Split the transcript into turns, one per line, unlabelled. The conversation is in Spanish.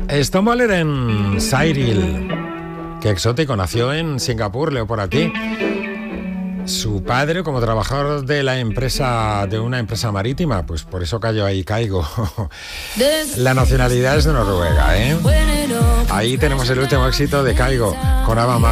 Stonewall en Cyril. Qué exótico, nació en Singapur, leo por aquí. Su padre, como trabajador de una empresa marítima, pues por eso cayó ahí, caigo. La nacionalidad es de Noruega, ¿eh? Ahí tenemos el último éxito de Caigo con Ava Max.